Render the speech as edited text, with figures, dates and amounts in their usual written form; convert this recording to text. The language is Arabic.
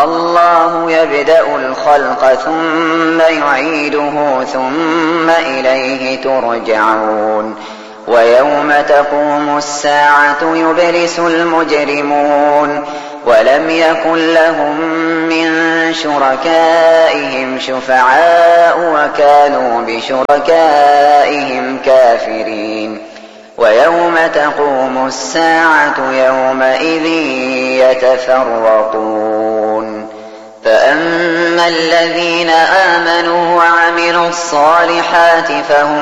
الله يبدأ الخلق ثم يعيده ثم إليه ترجعون ويوم تقوم الساعة يبلس المجرمون ولم يكن لهم من شركائهم شفعاء وكانوا بشركائهم كافرين ويوم تقوم الساعة يومئذ يتفرقون فأما الذين آمنوا وعملوا الصالحات فهم